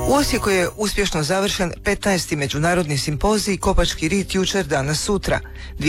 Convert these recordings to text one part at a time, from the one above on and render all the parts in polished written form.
U Osijeku je uspješno završen 15. međunarodni simpozij Kopački rit jučer, danas, sutra,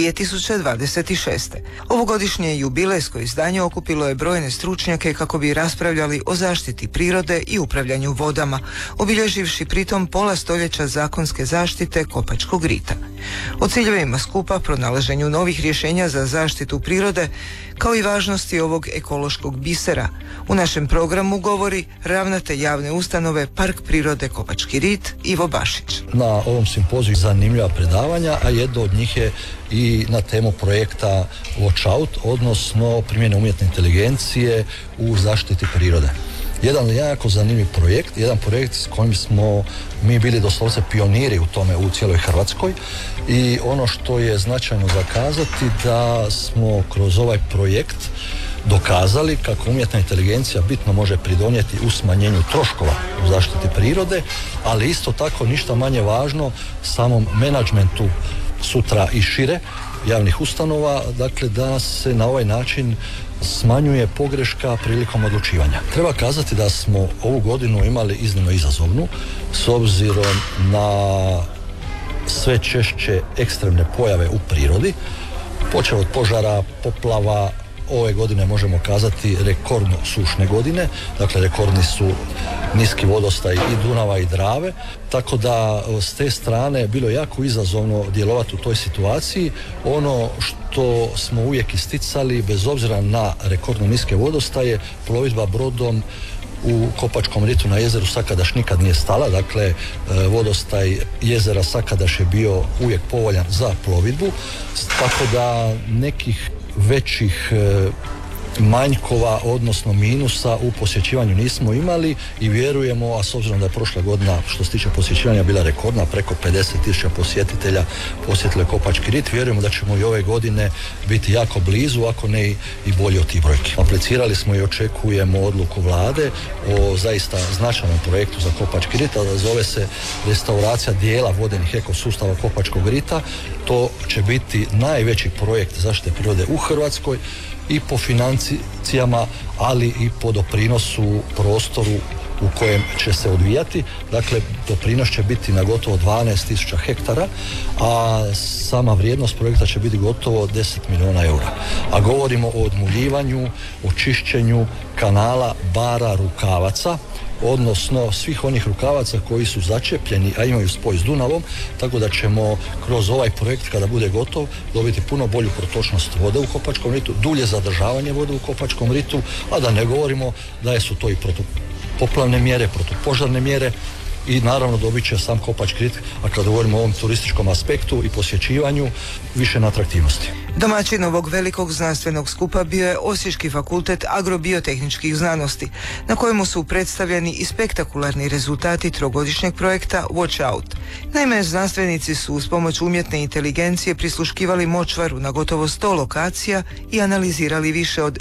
2026. Ovogodišnje jubilejsko izdanje okupilo je brojne stručnjake kako bi raspravljali o zaštiti prirode i upravljanju vodama, obilježivši pritom pola stoljeća zakonske zaštite Kopačkog rita. O ciljevima skupa, pronalaženju novih rješenja za zaštitu prirode, kao i važnosti ovog ekološkog bisera, u našem programu govori ravnatelj javne ustanove Park prirode Kopački rit Ivo Bašić. Na ovom simpoziju zanimljiva predavanja, a jedno od njih je i na temu projekta Watch Out, odnosno primjene umjetne inteligencije u zaštiti prirode. Jedan jako zanimljiv projekt, jedan projekt s kojim smo mi bili doslovce pioniri u tome u cijeloj Hrvatskoj, i ono što je značajno za kazati da smo kroz ovaj projekt dokazali kako umjetna inteligencija bitno može pridonijeti u smanjenju troškova u zaštiti prirode, ali isto tako ništa manje važno samom menadžmentu sutra i šire javnih ustanova, dakle da se na ovaj način smanjuje pogreška prilikom odlučivanja. Treba kazati da smo ovu godinu imali iznimno izazovnu s obzirom na sve češće ekstremne pojave u prirodi, počev od požara, poplava. Ove godine možemo kazati rekordno sušne godine, dakle rekordni su niski vodostaj i Dunava i Drave, tako da s te strane bilo je jako izazovno djelovati u toj situaciji. Ono što smo uvijek isticali, bez obzira na rekordno niske vodostaje, plovidba brodom u Kopačkom ritu na jezeru Sakadaš nikad nije stala, dakle vodostaj jezera Sakadaš je bio uvijek povoljan za plovidbu, tako da nekih većih manjkova, odnosno minusa u posjećivanju nismo imali i vjerujemo, a s obzirom da je prošla godina što se tiče posjećivanja bila rekordna, preko 50.000 posjetitelja posjetilo je Kopački rit, vjerujemo da ćemo i ove godine biti jako blizu, ako ne i bolji od tih brojki. Aplicirali smo i očekujemo odluku vlade o zaista značajnom projektu za Kopački rit, a zove se restauracija dijela vodenih ekosustava Kopačkog rita. To će biti najveći projekt zaštite prirode u Hrvatskoj i po financijama, ali i po doprinosu prostoru u kojem će se odvijati. Dakle, doprinos će biti na gotovo 12.000 hektara, a sama vrijednost projekta će biti gotovo 10 milijuna eura. A govorimo o odmuljivanju, o čišćenju kanala, bara, rukavaca, odnosno svih onih rukavaca koji su začepljeni, a imaju spoj s Dunavom, tako da ćemo kroz ovaj projekt, kada bude gotov, dobiti puno bolju protočnost vode u Kopačkom ritu, dulje zadržavanje vode u Kopačkom ritu, a da ne govorimo da su to i protupoplavne mjere, protupožarne mjere, i naravno dobit će sam Kopački rit, a kada govorimo o ovom turističkom aspektu i posjećivanju, više na atraktivnosti. Domaćin ovog velikog znanstvenog skupa bio je Osječki fakultet agrobiotehničkih znanosti, na kojemu su predstavljeni i spektakularni rezultati trogodišnjeg projekta Watch Out. Naime, znanstvenici su uz pomoć umjetne inteligencije prisluškivali močvaru na gotovo 100 lokacija i analizirali više od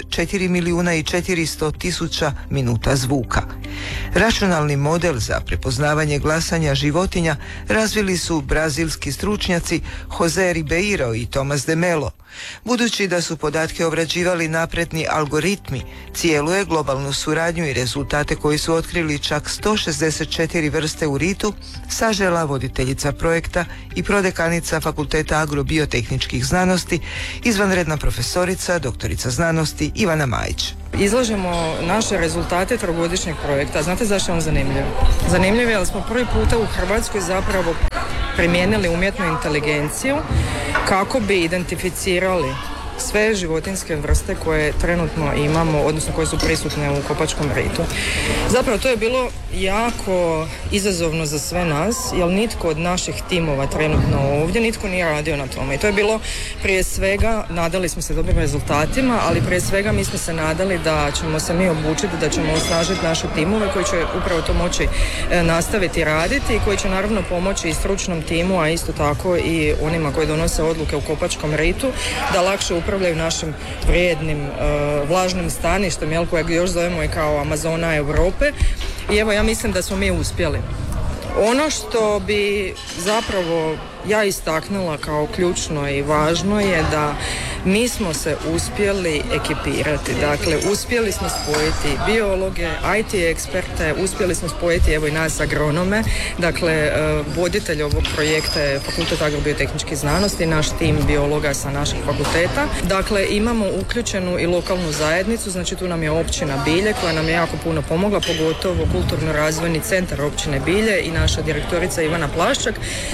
4.400.000 minuta zvuka. Računalni model za prepoznavanje glasanja životinja razvili su brazilski stručnjaci Jose Ribeiro i Tomas de Melo. Budući da su podatke obrađivali napredni algoritmi, cijelu je globalnu suradnju i rezultate koji su otkrili čak 164 vrste u ritu sažela voditeljica projekta i prodekanica Fakulteta agrobiotehničkih znanosti, izvanredna profesorica, doktorica znanosti Ivana Majić. Izlažemo naše rezultate trogodišnjeg projekta. Znate zašto je on zanimljiv? Zanimljiv je jer smo prvi puta u Hrvatskoj zapravo primijenili umjetnu inteligenciju kako bi identificirali sve životinjske vrste koje trenutno imamo, odnosno koje su prisutne u Kopačkom ritu. Zapravo to je bilo jako izazovno za sve nas, jer nitko od naših timova trenutno ovdje, nitko nije radio na tome. I to je bilo prije svega, nadali smo se dobrim rezultatima, ali prije svega mi smo se nadali da ćemo se mi obučiti, da ćemo osnažiti naše timove koji će upravo to moći nastaviti raditi i koji će naravno pomoći i stručnom timu, a isto tako i onima koji donose odluke u Kopačkom ritu, da lakše upravljaju našim vrijednim vlažnim staništem, kojeg još zovemo i kao Amazona Europe. I evo, ja mislim da smo mi uspjeli. Ono što bi zapravo ja istaknula kao ključno i važno je da mi smo se uspjeli ekipirati. Dakle, uspjeli smo spojiti biologe, IT eksperte, uspjeli smo spojiti evo i nas agronome. Dakle, voditelj ovog projekta je Fakultet agrobiotehničkih znanosti, naš tim biologa sa naših fakulteta. Dakle, imamo uključenu i lokalnu zajednicu, znači tu nam je općina Bilje koja nam je jako puno pomogla, pogotovo kulturno-razvojni centar općine Bilje i naša direktorica Ivana Plaščak,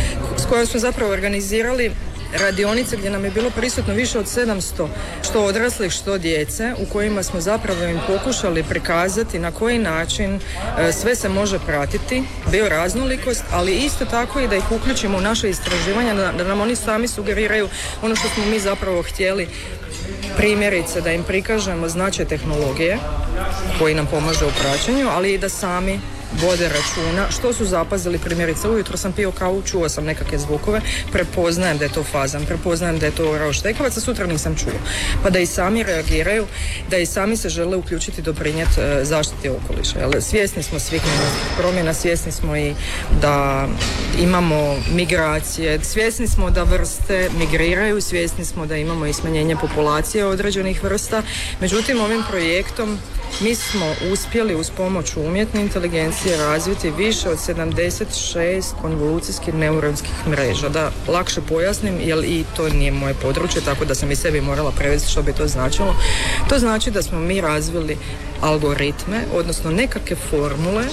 s kojom smo zapravo organizirali radionice gdje nam je bilo prisutno više od 700 što odraslih, što djece, u kojima smo zapravo im pokušali prikazati na koji način sve se može pratiti, bioraznolikost, ali isto tako i da ih uključimo u naše istraživanja, da nam oni sami sugeriraju ono što smo mi zapravo htjeli, primjerice da im prikažemo značaj tehnologije koji nam pomaže u praćenju, ali i da sami vode računa što su zapazili. Primjerice, ujutro sam pio kavu, čuo sam nekakve zvukove, prepoznajem da je to fazan, prepoznajem da je to orao štekovac, a sutra nisam čuo. Pa da i sami reagiraju, da i sami se žele uključiti, doprinijeti zaštiti okoliša. Jer svjesni smo svih promjena, svjesni smo i da imamo migracije, svjesni smo da vrste migriraju, svjesni smo da imamo i smanjenje populacije određenih vrsta. Međutim, ovim projektom mi smo uspjeli uz pomoć umjetne inteligencije razviti više od 76 konvolucijskih neuronskih mreža. Da lakše pojasnim, jer i to nije moje područje, tako da sam i sebi morala prevesti što bi to značilo. To znači da smo mi razvili algoritme, odnosno nekakve formule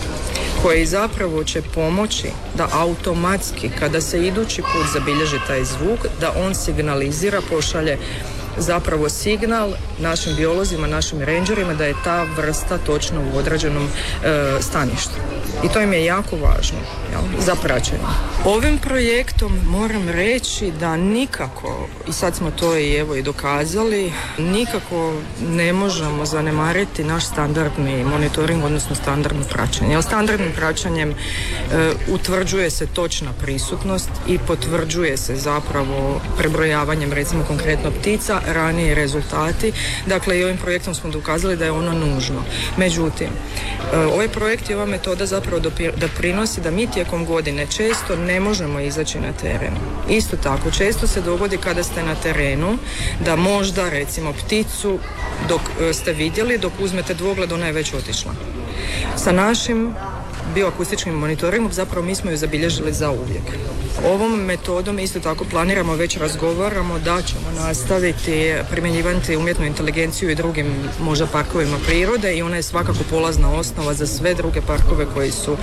koje zapravo će pomoći da automatski, kada se idući put zabilježi taj zvuk, da on signalizira, pošalje zapravo signal našim biolozima, našim rangerima da je ta vrsta točno u određenom staništu. I to im je jako važno, za praćenje. Ovim projektom moram reći da nikako, i sad smo to i dokazali, nikako ne možemo zanemariti naš standardni monitoring, odnosno standardno praćenje. Standardnim praćenjem utvrđuje se točna prisutnost i potvrđuje se zapravo prebrojavanjem, recimo konkretno ptica, ranije rezultati. Dakle, i ovim projektom smo dokazali da je ono nužno. Međutim, ovaj projekt i ova metoda zapravo doprinosi da mi tijekom godine često ne možemo izaći na teren. Isto tako, često se dogodi kada ste na terenu da možda, recimo, pticu dok ste vidjeli, dok uzmete dvogled, ona je već otišla. Sa našim bioakustičkim monitoringom zapravo mi smo ju zabilježili za uvijek. Ovom metodom isto tako planiramo, već razgovaramo da ćemo nastaviti primjenjivati umjetnu inteligenciju i drugim možda parkovima prirode i ona je svakako polazna osnova za sve druge parkove koji su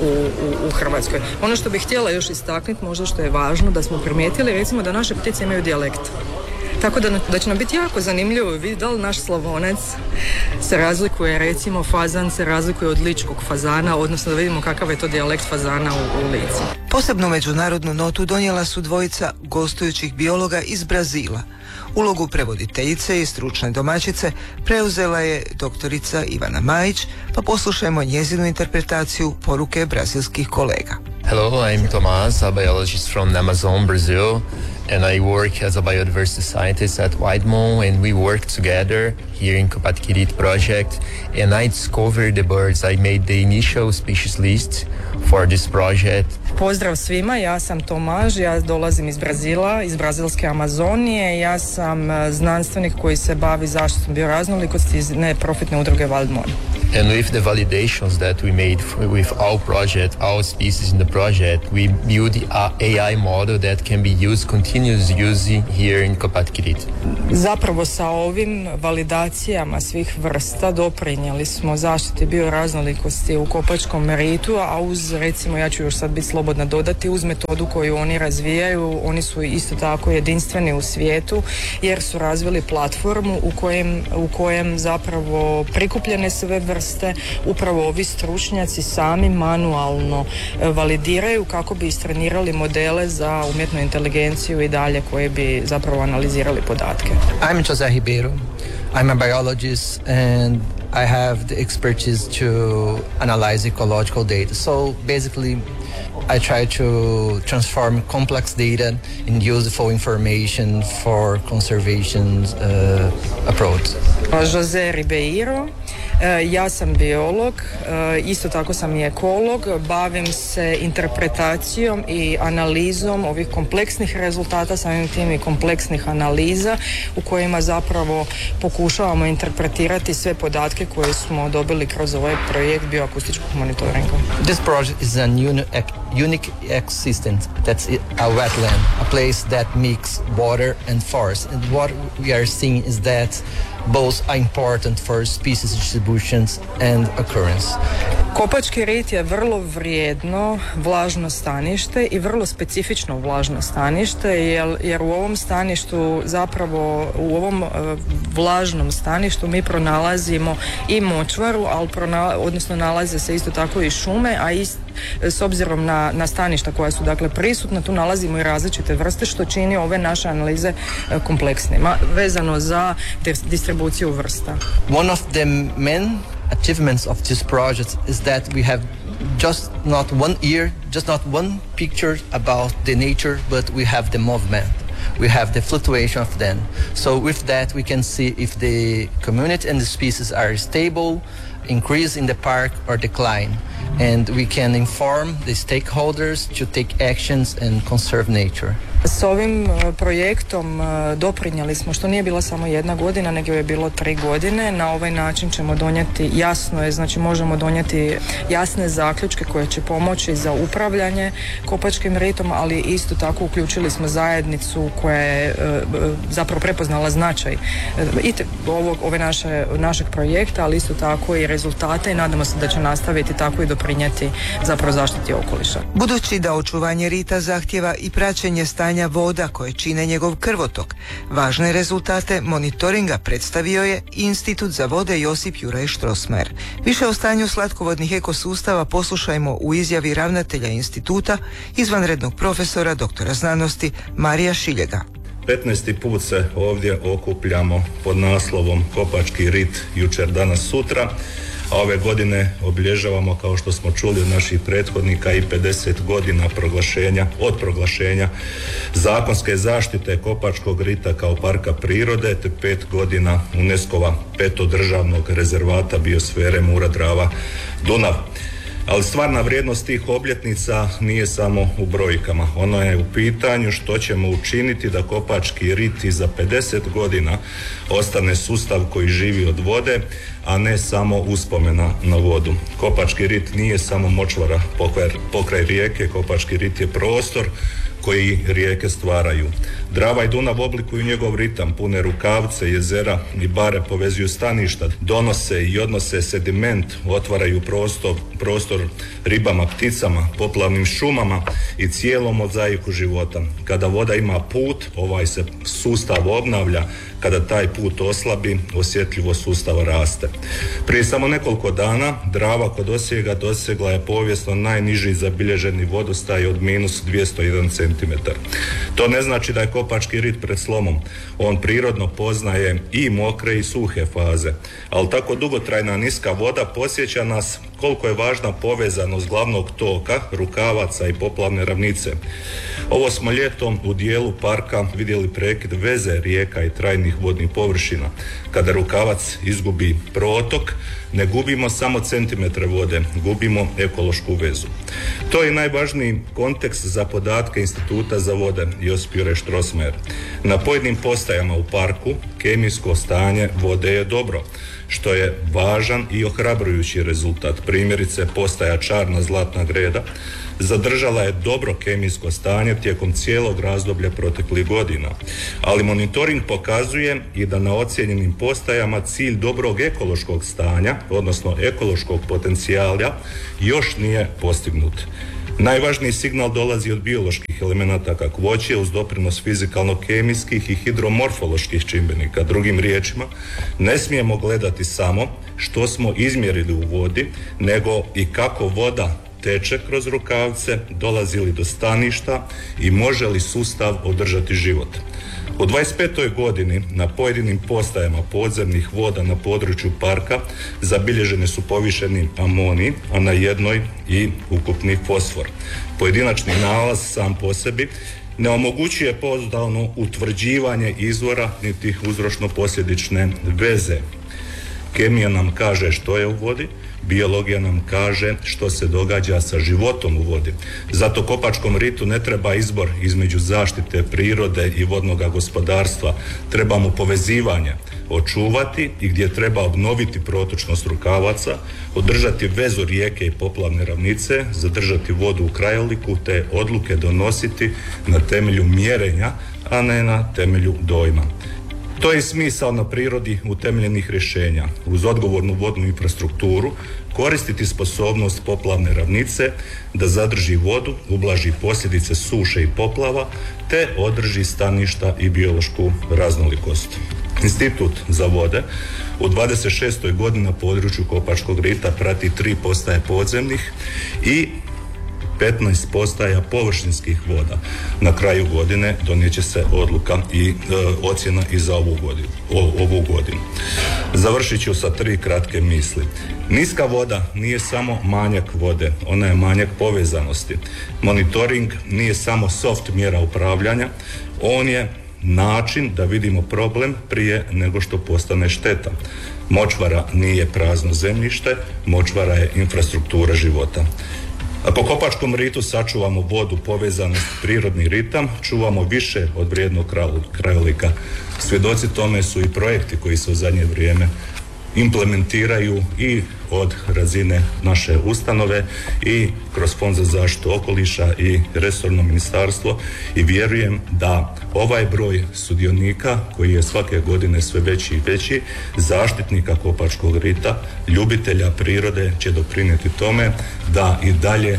u Hrvatskoj. Ono što bih htjela još istaknuti, možda što je važno, da smo primijetili recimo da naše ptice imaju dijalekt. Tako da će nam biti jako zanimljivo vidjeti da li naš Slavonac se razlikuje, recimo fazan se razlikuje od ličkog fazana, odnosno da vidimo kakav je to dijalekt fazana u Lici. Posebnu međunarodnu notu donijela su dvojica gostujućih biologa iz Brazila. Ulogu prevoditeljice i stručne domaćice preuzela je doktorica Ivana Majić, pa poslušajmo njezinu interpretaciju poruke brazilskih kolega. Hello, I'm Tomás, a biologist from Amazon, Brazil, and I work as a biodiversity scientist at Widemont, and we work together here in Copatquirit project, and I discovered the birds. I made the initial species list for this project. Pozdrav svima, ja sam Tomaž, ja dolazim iz Brazila, iz brazilske Amazonije, ja sam znanstvenik koji se bavi zaštitom bioraznolikosti iz neprofitne udruge Widemont. And with the validations that we made with our project, our species in the project, we build an AI model that can be used, continuous using here in Copatquirit. Zapravo sa ovim validacijama svih vrsta doprinijeli smo zaštiti bioraznolikosti u Kopačkom ritu, a uz, recimo, ja ću još sad biti slobodna dodati, uz metodu koju oni razvijaju, oni su isto tako jedinstveni u svijetu jer su razvili platformu u kojem zapravo prikupljene sve vrste upravo ovi stručnjaci sami manualno validiraju kako bi istrenirali modele za umjetnu inteligenciju i dalje koje bi zapravo analizirali podatke. I'm José Ribeiro. I'm a biologist and I have the expertise to analyze ecological data. So basically I try to transform complex data in useful information for conservation approach. José Ribeiro, Ja sam biolog, isto tako sam i ekolog, bavim se interpretacijom i analizom ovih kompleksnih rezultata, samim tim i kompleksnih analiza u kojima zapravo pokušavamo interpretirati sve podatke koje smo dobili kroz ovaj projekt bioakustičkog monitoringa. This project is a unique ecosystem. That's a wetland, a place that mix water and forest. And what we are seeing is that both are important for species distributions and occurrence. Kopački rit je vrlo vrijedno vlažno stanište i vrlo specifično vlažno stanište, jer u ovom staništu, zapravo u ovom vlažnom staništu mi pronalazimo i močvaru, odnosno nalaze se isto tako i šume, a s obzirom na staništa koja su dakle prisutna, tu nalazimo i različite vrste, što čini ove naše analize kompleksnima, vezano za distribuciju vrsta. One of the main achievements of this project is that we have just not one picture about the nature, but we have the movement. We have the fluctuation of them. So with that we can see if the community and the species are stable, increase in the park or decline. And we can inform the stakeholders to take actions and conserve nature. S ovim projektom doprinijeli smo, što nije bila samo 1 godina, nego je bilo 3 godine. Na ovaj način ćemo donijeti, jasno je, znači možemo donijeti jasne zaključke koje će pomoći za upravljanje kopačkim ritom, ali isto tako uključili smo zajednicu koja je zapravo prepoznala značaj našeg projekta, ali isto tako i rezultate, i nadamo se da će nastaviti tako i doprinijeti zapravo zaštiti okoliša. Budući da očuvanje rita zahtjeva i praćenje stanja voda koje čine njegov krvotok, važne rezultate monitoringa predstavio je Institut za vode Josip Juraj Strossmayer. Više o stanju slatkovodnih ekosustava poslušajmo u izjavi ravnatelja instituta, izvanrednog profesora doktora znanosti Marija Šiljega. 15. put se ovdje okupljamo pod naslovom Kopački rit jučer, danas, sutra, a ove godine obilježavamo, kao što smo čuli od naših prethodnika, i 50 godina od proglašenja zakonske zaštite Kopačkog rita kao parka prirode, te 5 godina UNESCO-va 5. državnog rezervata biosfere Mura-Drava-Dunav. Ali stvarna vrijednost tih obljetnica nije samo u brojkama. Ono je u pitanju što ćemo učiniti da Kopački rit i za 50 godina ostane sustav koji živi od vode, a ne samo uspomena na vodu. Kopački rit nije samo močvara pokraj rijeke, Kopački rit je prostor koji rijeke stvaraju. Drava i Dunav oblikuju njegov ritam, pune rukavce, jezera i bare povezuju staništa, donose i odnose sediment, otvaraju prostor ribama, pticama, poplavnim šumama i cijelom mozaiku života. Kada voda ima put, ovaj se sustav obnavlja. Kada taj put oslabi, osjetljivost sustava raste. Prije samo nekoliko dana Drava kod Osijeka dosegla je povijesno najniži zabilježeni vodostaj od -201 cm. To ne znači da je Kopački rit pred slomom. On prirodno poznaje i mokre i suhe faze, ali tako dugotrajna niska voda podsjeća nas koliko je važna povezanost glavnog toka, rukavaca i poplavne ravnice. Ovo smo ljetom u dijelu parka vidjeli prekid veze rijeka i trajnih vodnih površina. Kada rukavac izgubi protok, ne gubimo samo centimetre vode, gubimo ekološku vezu. To je najvažniji kontekst za podatke Instituta za vode Josip Juraj Strossmayer. Na pojedinim postajama u parku kemijsko stanje vode je dobro, što je važan i ohrabrujući rezultat. Primjerice, postaja Čarna Zlatna Greda zadržala je dobro kemijsko stanje tijekom cijelog razdoblja proteklih godina, ali monitoring pokazuje i da na ocijenjenim postajama cilj dobrog ekološkog stanja, odnosno ekološkog potencijala, još nije postignut. Najvažniji signal dolazi od bioloških elemenata kakvoće uz doprinos fizikalno-kemijskih i hidromorfoloških čimbenika. Drugim riječima, ne smijemo gledati samo što smo izmjerili u vodi, nego i kako voda teče kroz rukavce, dolazi li do staništa i može li sustav održati život. U 25. godini na pojedinim postajama podzemnih voda na području parka zabilježeni su povišeni amonij, a na jednoj i ukupni fosfor. Pojedinačni nalaz sam po sebi ne omogućuje pouzdano utvrđivanje izvora niti uzročno-posljedične veze. Kemija nam kaže što je u vodi, biologija nam kaže što se događa sa životom u vodi. Zato Kopačkom ritu ne treba izbor između zaštite prirode i vodnog gospodarstva. Trebamo povezivanje, očuvati i gdje treba obnoviti protočnost rukavaca, održati vezu rijeke i poplavne ravnice, zadržati vodu u krajoliku te odluke donositi na temelju mjerenja, a ne na temelju dojma. To je smisao na prirodi utemeljenih rješenja. Uz odgovornu vodnu infrastrukturu koristiti sposobnost poplavne ravnice da zadrži vodu, ublaži posljedice suše i poplava te održi staništa i biološku raznolikost. Institut za vode u 26. godini na području Kopačkog rita prati 3 postaje podzemnih i 15 postaja površinskih voda. Na kraju godine donijet će se odluka i ocjena i za ovu godinu. Završit ću sa 3 kratke misli. Niska voda nije samo manjak vode, ona je manjak povezanosti. Monitoring nije samo soft mjera upravljanja, on je način da vidimo problem prije nego što postane šteta. Močvara nije prazno zemljište, močvara je infrastruktura života. Ako Kopačkom ritu sačuvamo vodu, povezanost, prirodni ritam, čuvamo više od vrijednog krajolika. Svjedoci tome su i projekti koji se u zadnje vrijeme implementiraju i od razine naše ustanove i kroz Fond za zaštitu okoliša i resorno ministarstvo i vjerujem da ovaj broj sudionika koji je svake godine sve veći i veći, zaštitnika Kopačkog rita, ljubitelja prirode će doprinijeti tome da i dalje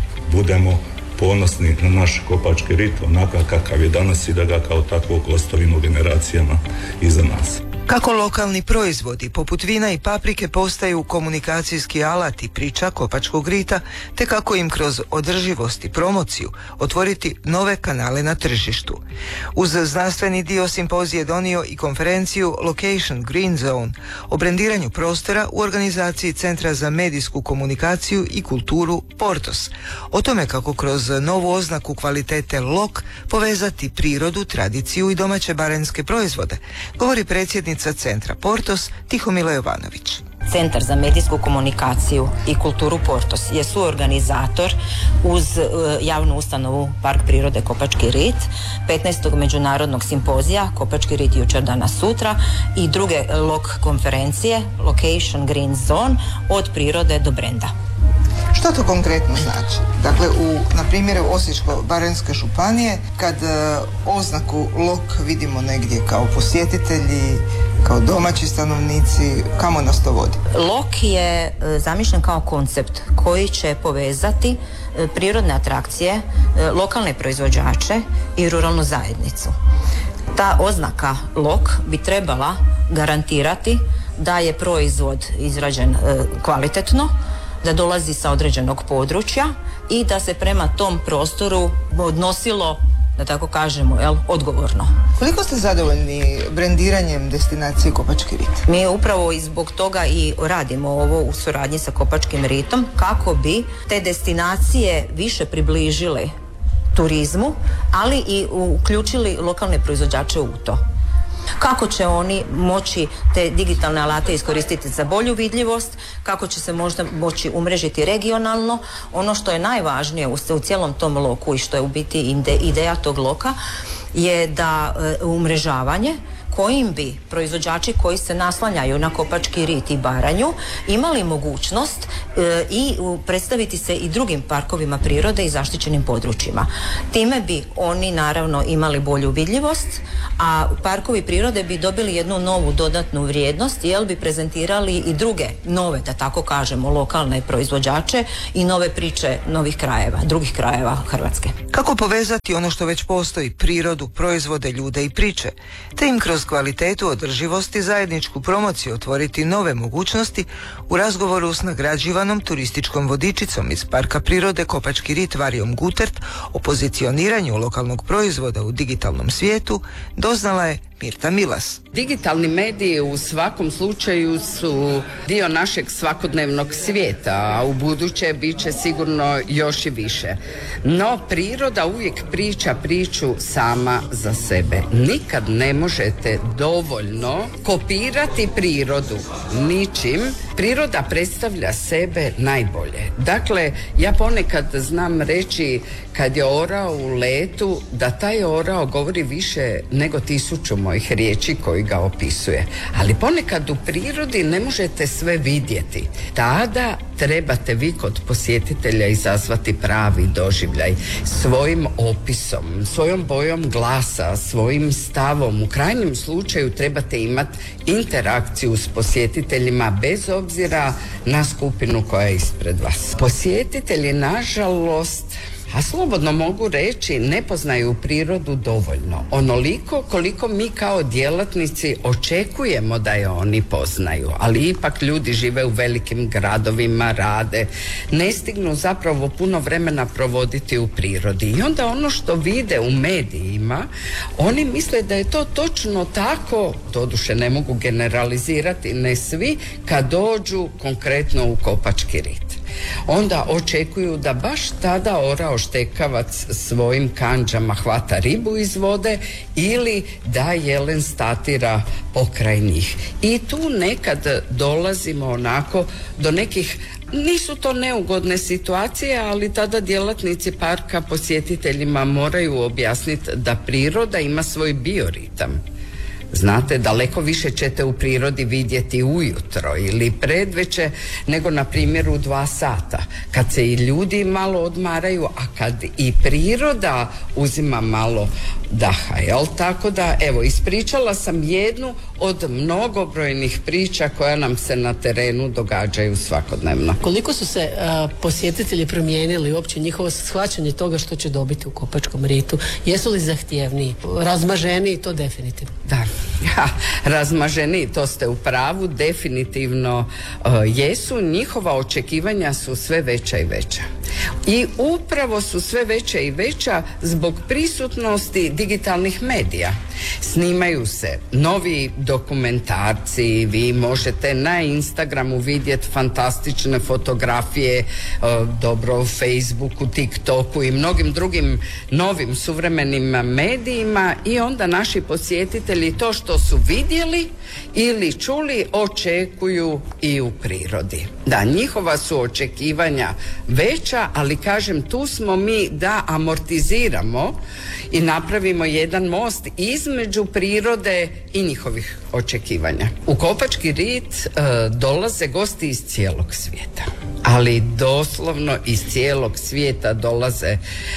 budemo ponosni na naš Kopački rit onakav kakav je danas i da ga kao takvog ostavimo generacijama iza nas. Kako lokalni proizvodi poput vina i paprike postaju komunikacijski alat i priča Kopačkog rita, te kako im kroz održivost i promociju otvoriti nove kanale na tržištu. Uz znanstveni dio simpozije donio i konferenciju Location Green Zone o brendiranju prostora u organizaciji Centra za medijsku komunikaciju i kulturu Portos. O tome kako kroz novu oznaku kvalitete LOK povezati prirodu, tradiciju i domaće baranjske proizvode, govori predsjednica Centra Portos Tihomila Jovanović. Centar za medijsku komunikaciju i kulturu Portos je suorganizator uz javnu ustanovu Park prirode Kopački rit, 15. međunarodnog simpozija Kopački rit jučer danas sutra i druge LOK konferencije Location Green Zone od prirode do brenda. Što to konkretno znači? Dakle, na primjeru Osječko-baranjske županije, kad oznaku LOK vidimo negdje kao posjetitelji, kao domaći stanovnici, kamo nas to vodi? LOK je zamišljen kao koncept koji će povezati prirodne atrakcije, lokalne proizvođače i ruralnu zajednicu. Ta oznaka LOK bi trebala garantirati da je proizvod izrađen kvalitetno, da dolazi sa određenog područja i da se prema tom prostoru odnosilo, da tako kažemo, odgovorno. Koliko ste zadovoljni brendiranjem destinacije Kopački rit? Mi upravo i zbog toga i radimo ovo u suradnji sa Kopačkim ritom kako bi te destinacije više približile turizmu, ali i uključili lokalne proizvođače u to. Kako će oni moći te digitalne alate iskoristiti za bolju vidljivost, kako će se možda moći umrežiti regionalno. Ono što je najvažnije u cijelom tom loku i što je u biti ideja tog loka je da umrežavanje kojim bi proizvođači koji se naslanjaju na Kopački rit i Baranju imali mogućnost i predstaviti se i drugim parkovima prirode i zaštićenim područjima. Time bi oni naravno imali bolju vidljivost, a parkovi prirode bi dobili jednu novu dodatnu vrijednost jer bi prezentirali i druge nove, da tako kažemo, lokalne proizvođače i nove priče novih krajeva, drugih krajeva Hrvatske. Kako povezati ono što već postoji, prirodu, proizvode, ljude i priče, te im kroz kvalitetu, održivosti, zajedničku promociju otvoriti nove mogućnosti u razgovoru s nagrađivanom turističkom vodičicom iz Parka prirode Kopački rit Varijom Gutert o pozicioniranju lokalnog proizvoda u digitalnom svijetu, doznala je Mirta Milas. Digitalni mediji u svakom slučaju su dio našeg svakodnevnog svijeta, a u buduće bit će sigurno još i više. No, priroda uvijek priča priču sama za sebe. Nikad ne možete dovoljno kopirati prirodu ničim. Priroda predstavlja sebe najbolje. Dakle, ja ponekad znam reći kad je orao u letu da taj orao govori više nego 1000 mojih riječi koji ga opisuje. Ali ponekad u prirodi ne možete sve vidjeti. Tada trebate vi kod posjetitelja izazvati pravi doživljaj svojim opisom, svojom bojom glasa, svojim stavom. U krajnjem slučaju trebate imati interakciju s posjetiteljima bez obzira na skupinu koja je ispred vas. Posjetitelji, nažalost, a slobodno mogu reći, ne poznaju prirodu dovoljno. Onoliko koliko mi kao djelatnici očekujemo da je oni poznaju. Ali ipak ljudi žive u velikim gradovima, rade, ne stignu zapravo puno vremena provoditi u prirodi. I onda ono što vide u medijima, oni misle da je to točno tako, doduše ne mogu generalizirati, ne svi, kad dođu konkretno u Kopački rit. Onda očekuju da baš tada orao štekavac svojim kandžama hvata ribu iz vode ili da jelen statira pokraj njih. I tu nekad dolazimo onako do nekih, nisu to neugodne situacije, ali tada djelatnici parka posjetiteljima moraju objasniti da priroda ima svoj bioritam. Znate, daleko više ćete u prirodi vidjeti ujutro ili predveče nego na primjer u 2 sata, kad se i ljudi malo odmaraju, a kad i priroda uzima malo daha, jel? Tako da, evo, ispričala sam jednu od mnogobrojnih priča koja nam se na terenu događaju svakodnevno. Koliko su se posjetitelji promijenili, uopće njihovo shvaćanje toga što će dobiti u Kopačkom ritu? Jesu li zahtjevniji, razmaženiji, to definitivno? Da, razmaženiji, to ste u pravu, definitivno jesu. Njihova očekivanja su sve veća i veća. I upravo su sve veća i veća zbog prisutnosti digitalnih medija. Snimaju se novi dokumentarci, vi možete na Instagramu vidjeti fantastične fotografije, dobro, u Facebooku, TikToku i mnogim drugim novim suvremenim medijima, i onda naši posjetitelji to što su vidjeli ili čuli očekuju i u prirodi. Da, njihova su očekivanja veća, ali kažem, tu smo mi da amortiziramo i napravimo jedan most između prirode i njihovih očekivanja. U Kopački rit dolaze gosti iz cijelog svijeta, ali doslovno iz cijelog svijeta dolaze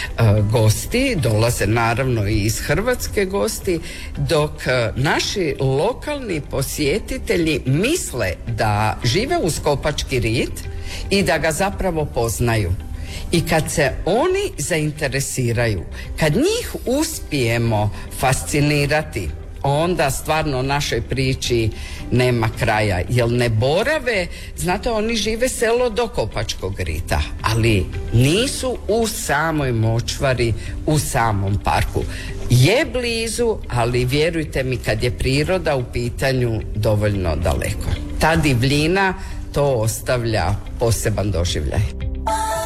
gosti, dolaze naravno i iz Hrvatske gosti, dok naši lokalni posjetitelji misle da žive uz Kopački rit i da ga zapravo poznaju. I kad se oni zainteresiraju, kad njih uspijemo fascinirati, onda stvarno našoj priči nema kraja, jer ne borave, znate, oni žive selo do Kopačkog rita, ali nisu u samoj močvari, u samom parku. Je blizu, ali vjerujte mi, kad je priroda u pitanju, dovoljno daleko. Ta divljina to ostavlja poseban doživljaj.